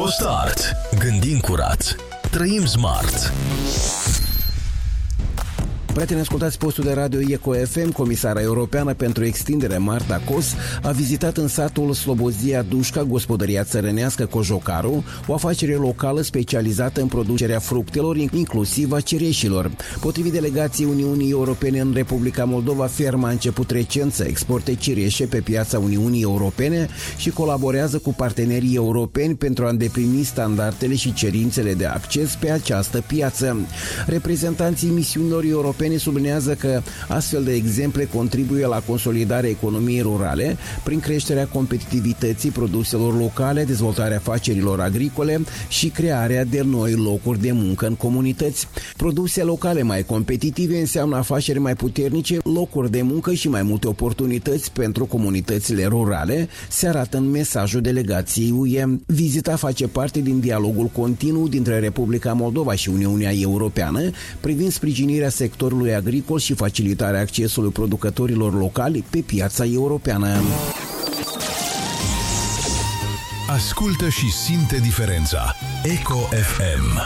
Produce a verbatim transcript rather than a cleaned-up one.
EcoStart. Gândim curat. Trăim smart. Prieteni, ascultați postul de radio Eco F M. Comisara Europeană pentru Extindere, Marta Kos, a vizitat în satul Slobozia Dușca, gospodăria țărănească Cojocaru, o afacere locală specializată în producerea fructelor, inclusiv a cireșilor. Potrivit delegației Uniunii Europene în Republica Moldova, ferma a început recent să exporte cireșe pe piața Uniunii Europene și colaborează cu partenerii europeni pentru a îndeplini standardele și cerințele de acces pe această piață. Reprezentanții misiunilor europene sublinează că astfel de exemple contribuie la consolidarea economiei rurale prin creșterea competitivității produselor locale, dezvoltarea afacerilor agricole și crearea de noi locuri de muncă în comunități. Produse locale mai competitive înseamnă afaceri mai puternice, locuri de muncă și mai multe oportunități pentru comunitățile rurale, se arată în mesajul delegației U E. Vizita face parte din dialogul continuu dintre Republica Moldova și Uniunea Europeană privind sprijinirea sectorului agricol și facilitarea accesului producătorilor locali pe piața europeană. Ascultă și simte diferența. Eco F M.